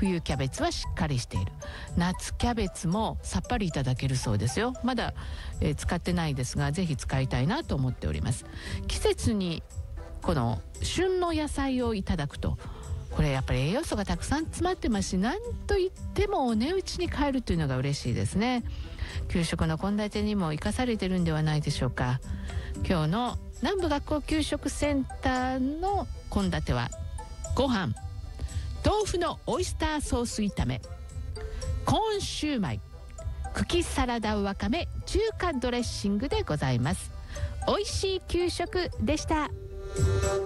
冬キャベツはしっかりしている。夏キャベツもさっぱりいただけるそうですよ。まだ、使ってないですが、ぜひ使いたいなと思っております。季節にこの旬の野菜をいただくと、これやっぱり栄養素がたくさん詰まってますし、なんといってもお値打ちに買えるというのが嬉しいですね。給食の献立にも生かされてるんではないでしょうか。今日の南部学校給食センターの献立は、ご飯、豆腐のオイスターソース炒め、コーンシューマイ、茎サラダわかめ中華ドレッシングでございます。おいしい給食でした。